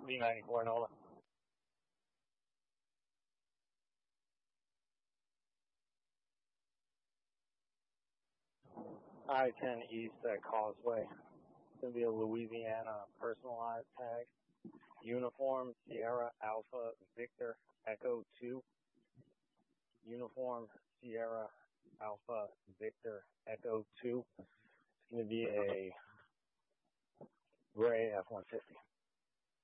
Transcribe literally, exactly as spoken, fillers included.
V ninety-four Nola. I ten East at Causeway. It's going to be a Louisiana personalized tag. Uniform Sierra Alpha Victor Echo two. Uniform Sierra Alpha Victor Echo two. It's going to be a gray F one fifty.